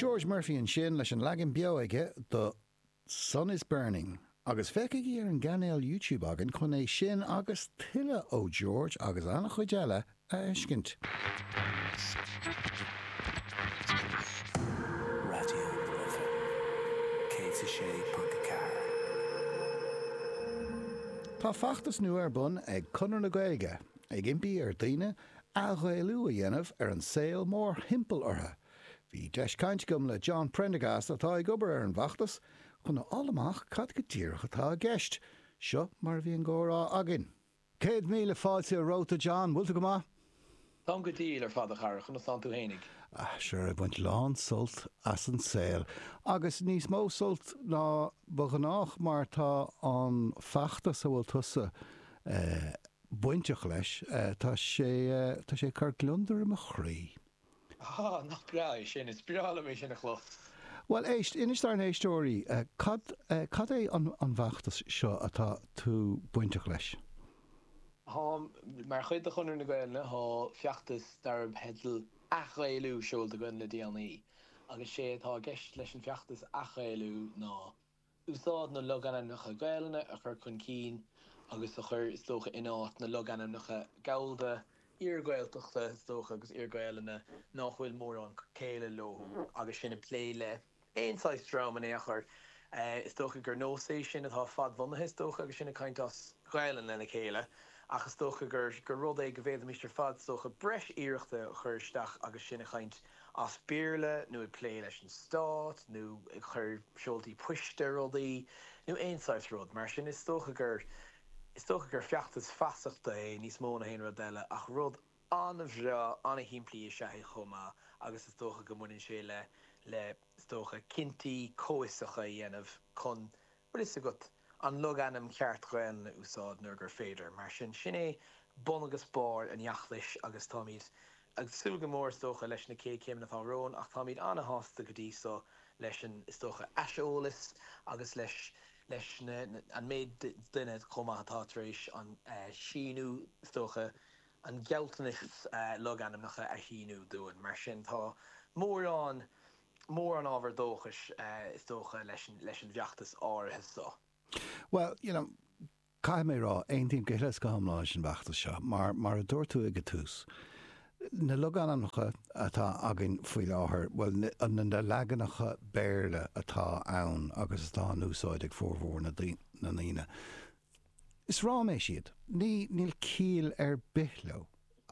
George Murphy an sin leis an legan beo aige The Sun is Burning. Agus feice ar an ganail YouTube agan chun é sin agus tuile ó George agus anna chuid eile a iscint. Radio FM. Cé sé Tá fachtas nua ar bun ag conar na Gaeilge ag impi ar daoine a ghailú a dhéanamh ar an saoil mór himpel ortha. Bhí deis caint gom le John Prendergast atá ag obair ar an bhachtas chun allamach cad go tíreach atá a gceist. Seo mar bhí an gcórá agin. 100 míle fáilte a róta John, bhfuilta go maith? Tá go díl ar fad a charach chun san tú hénig. Sure, a buint lán sult as an saoil. Agus níos mó sult ná boganách mar tá an fachtas a bhfuil tusa buinteach leis, tá sé car glundar am a chrí. Nach bra sin is spirála mé sin a chloch. Well, éist, inistar an éistóí, cad é an bhachtas seo atá tú buinteach leis? Mar chuid a chunar na Gaeilge há fiachtas darb hedal a ghailú siúil a gin le DNA. Agus sé tá gceist leis an fiachtas a ghailú ná úsáid na logan nach a Gaeilge a chur chun cín agus a chur is tócha ináit na logan nach a gailde Gaeltachta tócha agus Gaeilge nachhfuil mór an céile lo agus sin a pléile éonáis drama é a chur is tócha gur nósé sin atá fad bhunaithe tócha agus sinna caint as Gaeilge lena chéile. Agus tócha gur rud é go bhéad Mr. Fad tócha breis íireachta chuirteach agus sinna chaint as bíirle, nó i plé leis an stát, nó ag chur seoltaí puiste rudaí, nó éonáis rud, mar sin is tócha gur fiachtas fasachta é níos móna héon rud eile ach rud anna bhrá anna himplaí sethe chuma agus is tócha go muinn sé le tócha cintaí cóisacha dhéanamh chun bud is a gut an loganam ceart Gaeilge úsáid nuair gur féidir, mar sin é bon agus bár an neachlis agus táid agus súil go mór tócha leis na cé céim natá rón ach táid anna hásta go dtí so leis an tócha eisiolalas agus leis an méid duine chuma atá éis an síú tócha an gealtanis loganam nach a síú dúin, mar sin tá mór an ábhar dóchas is tócha leis an bheachtas áirithe so. Well, cai mé rá, ein tíim géiles go hamláis an bhachtas seo, mar a dúir tú ag tús. Na loganamnacha atá agin faoi láthair, well, na leganacha béirle atá ann agus atá an úsáid ag fórmhór na naoine. Is rá mé siad, níl cíl ar bithló.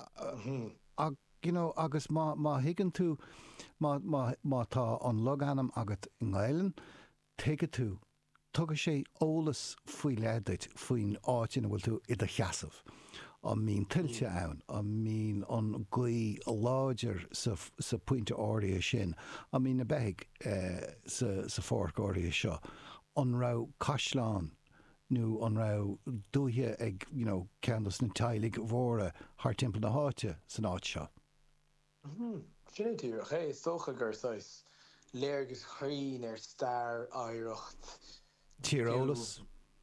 Agus má higann tú, má tá an loganam agat in Gaeilge, teige tú, tugadh sé ólas faoi leadait faoin áitina bhfuil tú iad a cheasamh. An mín tiltte ann, an mín an gaí láidir sa puinte áirithe sin, an mín na beig sa fórc áirithe seo, an rá caisleán nó an rá dúthe ag ceandas na tailig mhóra thar timpeall na háite san áit seo. Sin tíach é tócha gur sais léargus chuoin ar stair áireacht Tíreolalas,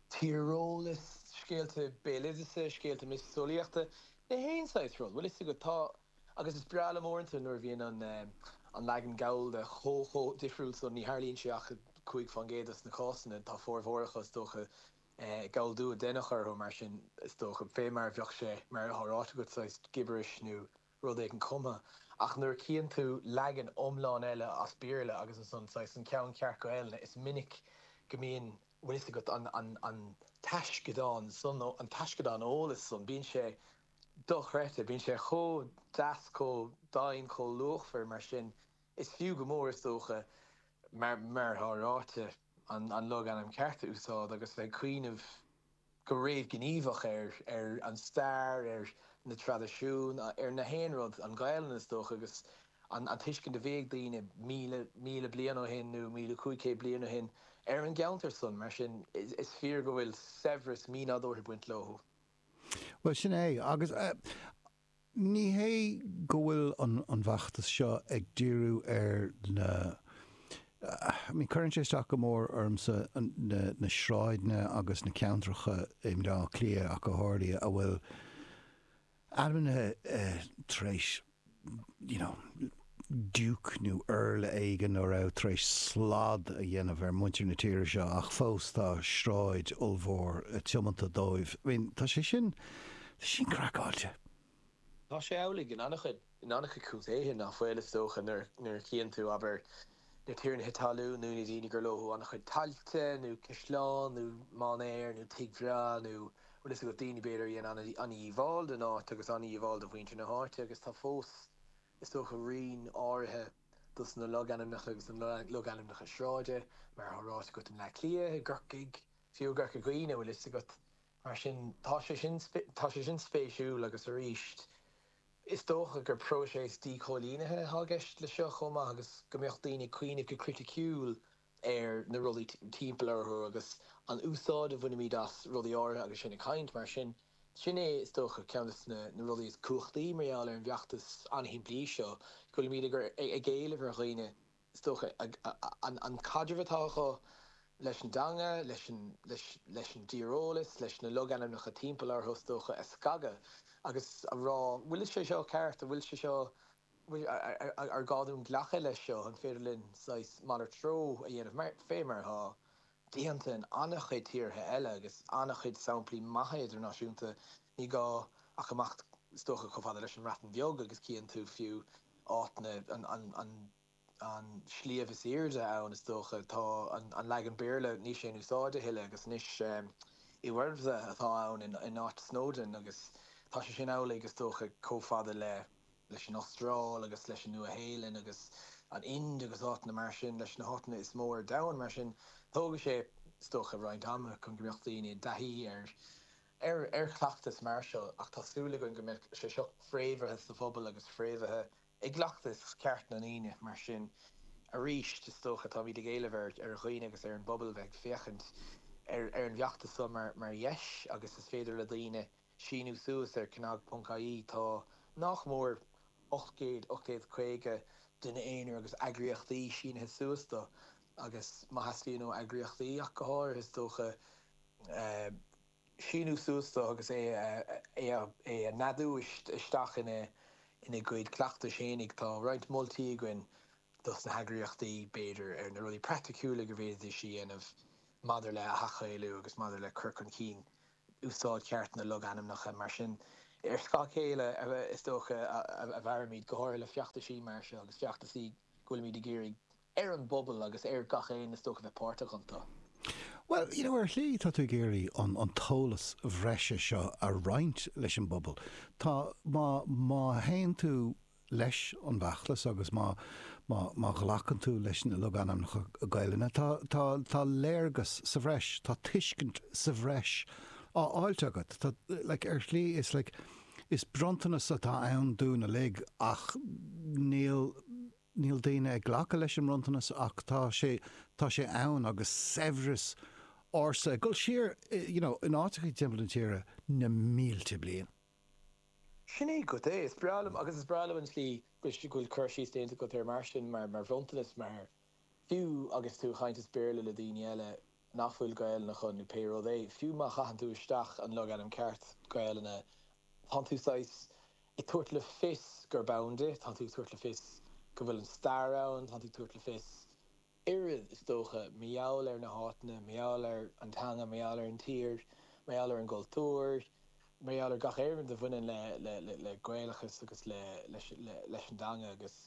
scéalte bélidirsa, scéalte missolíochta, na héonáis rud, bhfuil is go tá agus is breala móranta nuair bhíon an legan gailde cho difriúil son ní Harlíonn seach chuig fan géadas na cásanna tá fórmhórachas tócha gaildú a dénachar mar sin is tócha fémar bheoch sé mar thráta go sais gibberish nó rud ag an cuma ach nuair cíann tú legan omláin eile as bíirle agus an sais an ceann ceart Gaeilge is minic gomíon bhfuil is go an taiscedáin son an taiscedáin ólas son bíonn sé dochreite, bíonn sé cho das có dain có luachfar mar sin is fiú go mór is tócha mar thráte an loganam cearta úsáid agus bheith cuiinmh go réomh gníomhach ar an stair ar na tradiisiún ar na héanrod an Gaeilge is tócha agus an tuiscin de bhéag daoine míle blian ó hin nó 1500 blian ó hin ar an geantar son mar sin is fear go bhfuil severas mínadóir buint lohu. Well, sin é, agus ní hé go bhfuil an bhachtas seo ag díriú ar na chuann sé isteach go mór ormsa na sráidne agus na ceantracha imdá clia a go háirí a bhfuil adamine tréis, nuc nó earla aigen ó rah treéis slád a dhéanamh ar muintir na tíre seo ach fós tá sráid olmhór a tiomanta dóibh. Tá sé sin crackáilte. Tá sé eolaigh in annach cútéthe nach foiile stocha nar cían tú aber na tíir na hitalú nó ní dtíine gur loú annach chud tailte nó cisláán nó mánéir nó tigrá nó is go daoine beidir dhéana aní bháil den áit agus aní bháil do bhainte na háte agus tá fós is stocha rion áirithe dus na loganimnach agus na loganimnach a sráide mar thrát go an le clia gurcaig fiú gurca gaoine bhfuil is go mar sin tá sé sin spéisiúil agus a ríist. Is dócha gur próséis dícholínathe hágeist le seo chuma agus gombeocht daoine cuioine go criticúil ar na rudaí timpealarthu agus an úsáid a bhuiine míad as rudaí áirithe agus sinna caint mar sin é is dócha ceantas na rudaí is cuachtaí marall ar an bheachtas anhí bliain seo goil míad gur ag géalamh ar dhaoine is dócha an cadreamhatácha leis an danga leis an díorólas leis na loganimnach a timpealarthu is dócha a scaga agus a rá bhfuil sé seo ceart a bhfuil sé seo ar gáún ghlacha leis seo an féidirlinn mar tro a dhéanamh fémar há díanta an annach chuid tíortha eile agus annach chuid samplaí maithe idirnáisiúnta ní gá ach amach stocha chomhfada leis an ratan bheog agus cíann tú fiú áitna an slíomh is éirde ann is dócha tá an legan béirle ní sé úsáide hiile agus níos i bhharmhsa atá ann in áit Snowdon agus tá sé sin eolaigh agus dócha cófada leis an Austrál agus leis an Nua-Shéalainn agus an Ind agus áitna mar sin leis na háitna is mór dahan mar sin tóga sé stocha roiint ama chun gombeocht daoine daithí ar chleachtas mar seo ach tásúla gon gombeocht sé seo fréomharthe sa phobal agus fréomharthe ag gleachtas ceart na naoine mar sin a ríist is stocha tá bhí de géileh ar dhaoine agus ar an bobbal bheith féchant ar an bheachtas so mar dheis agus is féidir le daoine síú suas ar cnag.caí tá nach mór 850 duine éonar agus agriochtaí sin he suasta agus má haslíonú agriochtaí ach go háir is dócha síú suasta agus é nadú isteach ina gcuid cleachta sénig tá roiint moltaí goin dus na agriochtaí beidir ar na rudí practicúla go bhéidir síanamh madidir le a hachailú agus madidir le curcan cín úsáid ceart na loganimnach mar sin ar scá chéile is dócha a bharmíd go háir le feachtaí mar se agus feachtaí goilmíd géirí ar an bobbal agus ar gachéin is dócha bheith páirrtaach antá. Well, ar lí tá tú géirí an tólas bhreise seo a roiint leis an bobbal. Tá má haon tú leis an bheachlas agus má ghlachan tú leis na loganimnach a gaiilena. Tá léirgus sa bhreis, tá tuiscint sa bhreis áilte agat. Ar lí is brontanas atá ann dúna lig ach níl daoine ag ghlacha leis an brontanas ach tá sé ann agus severas orsa. Gol siar in áitichaí timpeall tíre na mílte bliain. Sinné go é is bralam agus is bralam an slí goil chuirsí déanta go ar mar sin mar brontanas mar fiú agus tú chaintas béirle le daoine eile nachfuil gael na chun payroll é fiú má chachan tú isteach an log an ceart gaelna tá tú sais I tuairt le fis gur bounde tá tú tuairt le fis go bhfuil an star ann tá tú tuairt le fis irid is dócha meall ar na háitna meall ar an tanga meall ar an tír meall ar an gultúir meall ar gach éireann de bhuiine le gaelachas agus leis an danga agus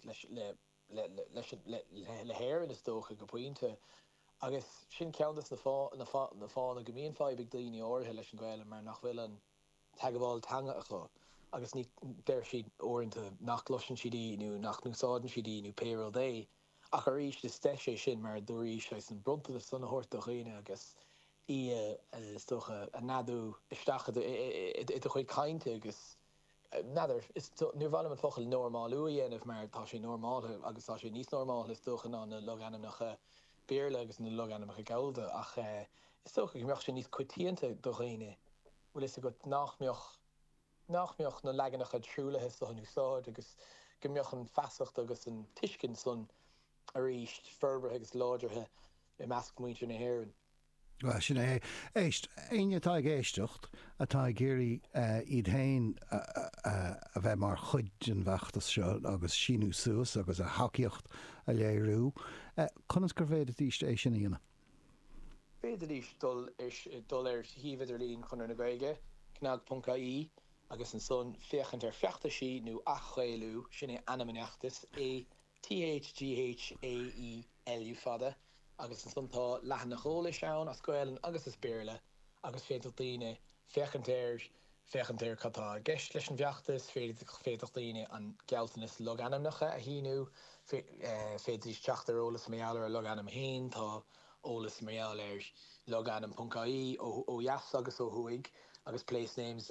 le héireann is dócha go pointe agus sin ceantas na fána go míon fáid big daoine orthe leis an gaile mar nach bhfuil an tagabháil tanga a chu agus ní déir siad orintanta nach glosin siadí nó nach núsáidan siadí nó payroll day ach ar ríis is deise sin mar dúirí sé an bronta sanna horta chuoine agus í is dócha a nadú isteach i do chuid cainte agus nadidir is nu bhhaile an focail normáú dhéanamh mar tá sé normáil agus tá sé níos normáil is dócha ná na loganimnach béirle agus na loganimach gailde ach is dócha go meocht sé níos cuitíanta do chuoine bhfuil is go nachmbeoch na leganach a trúlathe sa úsáid agus go mbeoch an feasacht agus an tuiscin son a ríist ferbre agus láidirthe I measc muinte na hhéireann. Well, sin é éist aine tá géistecht atá géirí iad hain a bheith mar chuid an bheachtas seo agus sinú suas agus a haceocht a léirú. Conas gur féidir tíiste é sin íana? Féidir dul híomhaidir líon chun na gaige, cnag.í agus an son féchant feachta sí nó achréilú sin é anamneachtas THGHAELU fada agus an son tá lehan na chóla seán a scoilen agus is béirle agus féidir daoine féchantéir catá geist leis an bheachtas féidir daoine an gealtanas log anamnacha a híú féidir teachtar ólas méall ar log anam hain tá ólas méall ar log anam.í ó jaas agus ó thuig agus place names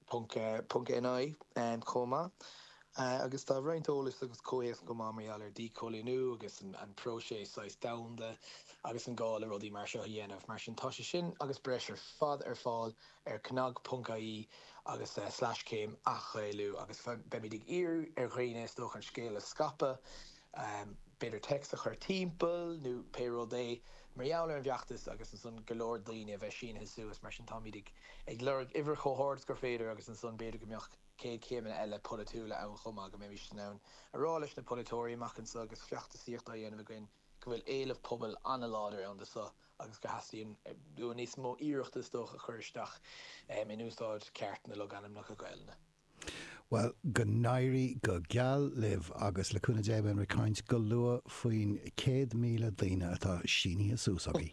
.ni coma agus tá roiint ólas agus cóhéas go má méall ar dícolínú agus an prósé sais damda agus an gáil a rudí mar seo dhéanamh mar sin tá sin agus breis ar fad ar fáil ar cnag.í agus /céim achréilú agus bemidig ír ar réines doch an scéal a scapa beidir text a chur timppel nó payroll Marialler an bheachtas agus an son golóir daoine a bheith sin suas mar sin támídig ag lurg iver chohords gur féidir agus an son beidir gombeoch céad céimena eile politúla an chumá go méis ná ará leis na politóí machchan agus feachta síocht a dhéanamh goin go bhfuil éileh pobl anna láidir an sa agus go hasíon dú níos mó íireachtas dócha chuirteach in úsáid ceart na loganam nach a gailna. Well, go nairí go geall libh agus le cúna déban ra caint go lua faoin 100,000 daoine atá síní a súsagaí.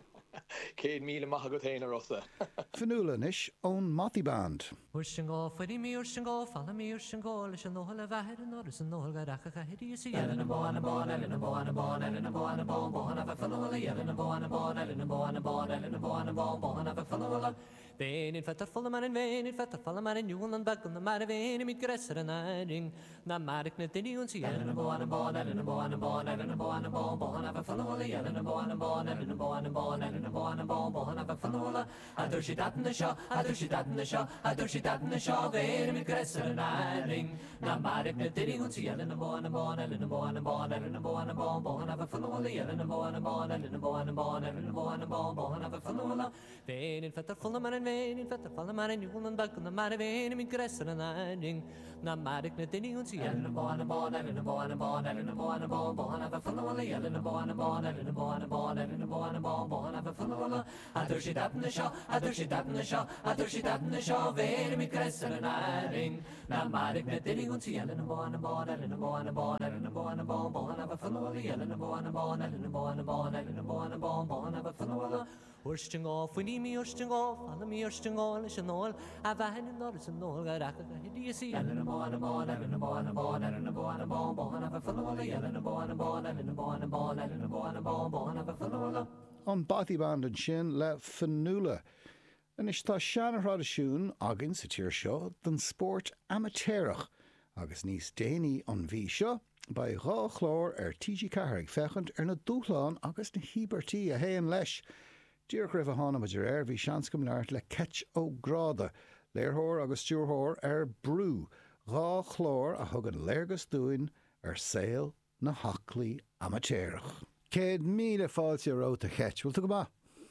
100,000 maithe go téanna rosa. Fanúlanis ón Matty Band. Úr sin gá faoí mí úr sin gá falla mí úr sin gá leis an nóhol a bheithir an orras an nóhol garacha a hirí sa dhéanana bána bána elena bána bána elena bána bána bána bheith fanúla elena bána bána elena bána bána elena bána bána bheith fanúla Vénin fettar falla mar in vénin fettar falla mar in júan an baggan na mar a vénin mít gressar an airing na marik na diniún si elena bána bána elena bána bána elena bána bána bheith fanúla elena bána bána elena bána bána elena bána bána bheith fanúla adur si datan na seo adur si datan na seo adur si datan na seo vénin mít gressar an airing na marik na diniún si elena bána bána elena bána bána elena bána bána bheith fanúla elena bána bána elena bána bána elena bána bána bheith fanúla vénin fettar falla mar in vénin fettar falla mar in júan an baggan na mar a vénin mít gressar an airing na marik na diniún si elena bána bána elena bána bána elena bána bána bheith fanúla elena bána bána elena bána bána elena bána bána bheith fanúla adur si datan na seo adur si datan na seo adur si datan na seo vénin mít gressar an airing na marik na diniún si elena bána bána elena bána bána elena bána bána bheith fanúla elena bána bána elena bána bána elena bána bána bheith fanúla Ursting off, we need me ursting off, and me ursting all, is an all, a van in Norris and all, Garaka, do you see? Ellen a bon, Ellen a bon, Ellen a bon, have a fellow, Ellen a bon, Ellen a bon, Ellen a bon, have a fellow. An Bathy Band an sin le fanúla. An is tá seanarrád asún agin sa tíir seo den sport amateurach agus níos déanaí an bhí seo ba rá chlár TG Carrig fechant na dúchláán agus na híbertí a héan leis. Dír raibh a hána maidir bhí seanscom leart le catch ó gráda, léirthóir agus stúrthóir brú, rá chlár a thugad léirgus dúin saoil na haclaí amateurach. 100,000 fáilte róta chet, bhfuil tú go ba?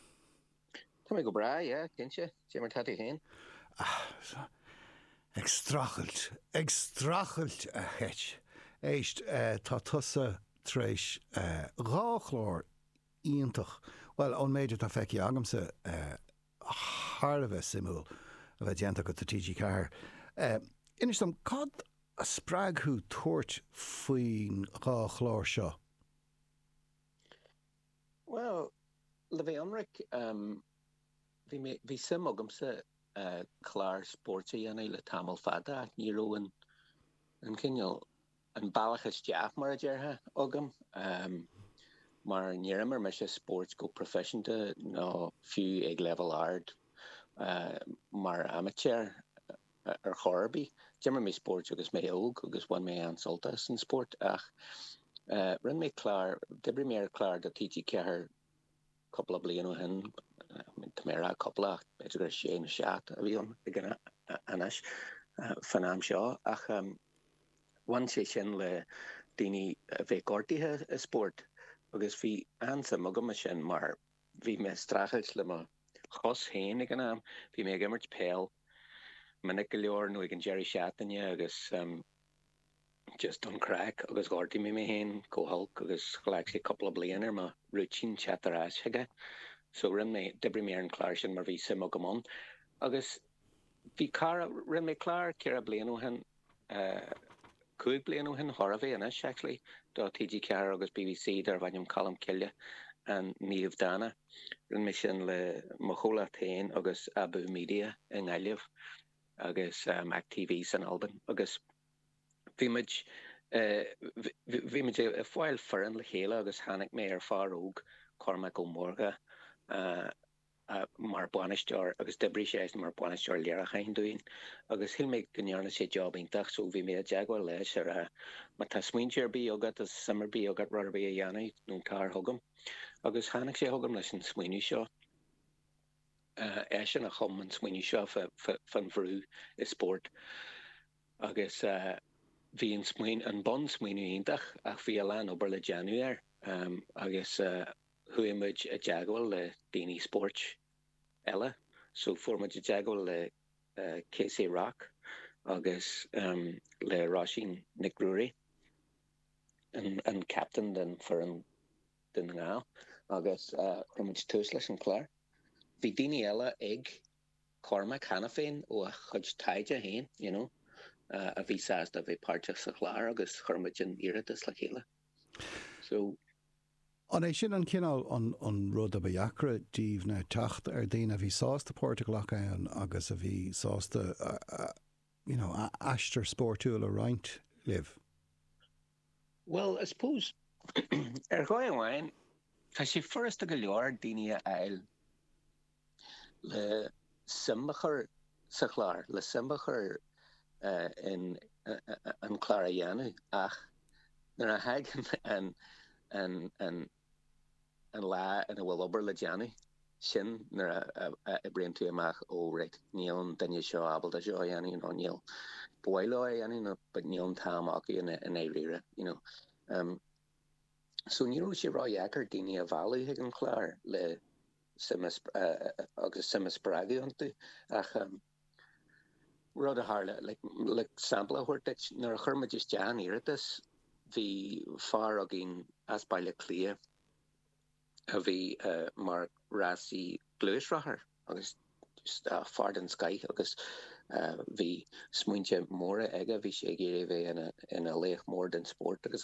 Tá mé go bra, cinse, sé mar tatí héin. Ag strachailt a chet. Éist tá tusa tréis rá chlár íontach. Well, on méidir tá feici agamsa Harveh simú a bheith déanta go TG Car. Inis am cad a sppraghú tuairt faoin rá chlár seo? Well, le bheith anric bhí sim agamsa chlár sportí anna le tamil fada ní roin an cinneal an bailachas deach mar a deartha agam. Maar níramar me sé sports go professionte ná fiú ag level ard mar amateur ar chorbi. Jimmer mé sport agus mé óg agus wan mé ansoltas in sport ach rin mé klár debri mé klár dat TG Ceathair couple of blian hen mé couple begur sé na seat a bhí gan anas fanam seo ach wan sé sin le daoine bheith gortíthe sport. Agus bhí ansam agam sin mar bhí me strachelt le ma chos héin ag an am, bhí me gimmert peil, minnig go leor nó ag an Jerry Shatanye agus just don crack agus gorti me héin cóhalk agus cholaag sé couple of blianar ma routine chatarás heige, so rin me dibri mé an clár sin mar bhí sim go mon, agus bhí rin me clár cear a blianú hen cúig blianú hen Horvé inis actually, dá TG Cear agus BBC dar bhainm Colm Killia an Níomh Dana, rin me sin le Machola Tain agus Abu Media in Gaillimh agus MacTV san Alban, agus bhí muid a fáil foran le chéile agus hánig mé ar far óg Cormac Ó Morga mar buanisteir agus dibri sé mar buanisteir léarach hain doin, agus hil méid gnearna sé job intach, so bhí mé a jaagwar leis ar ma tá smuintear bí agad as summer bí agad rar bhí a dhéanana nún car thugam, agus hánig sé thugam leis an smuoinú seo. Sin a chum an smuoinú seo fan bhrú i sport, agus bhí an bon smuoinú intach ach bhí a lean obair le Januar, agus huimiid a jaagwal le daoine sport eile, so formid a jaagwal le Casey Rock agus le Roisin Nick Drury an captain den for an den ngá, agus formid tús leis an clár. Bhí daoine eile ag Cormac hana féin ó a chud taide héin, you know, a bhí sásta a bheith páirteach sa chlár agus chormid an iiritas le chéile. So An é sin an cinál an rud a bheacra díomh na techt ar daine a bhí sásta Portugalacha an agus a bhí sásta aistear sportúil a roint liv. Well, I suppose ar gáin amháin tá sé forrasta go leor daoine a eil le simbachar sa chlár, le simbachar in an chlár a dhéanú ach nar a haig an lá in a bhfuil obair le déanú sin nar a brion tú amach ó réit níl daine seo abal a seo a dhéanú nó níl bóile a dhéanú but níl táach in é rire, you know. So níú sé rá dheacar daoine a bhalaú ag an chlár le agus simas bragu antu ach rud a hála le sampla chuirteach nar a churmaid is dean iiritas bhí far agin as baile clia a bhí mar rásí gluisrachar agus fard an Sky agus bhí smuinte móra aige bhí sé géir bheith ina léich mór den sport agus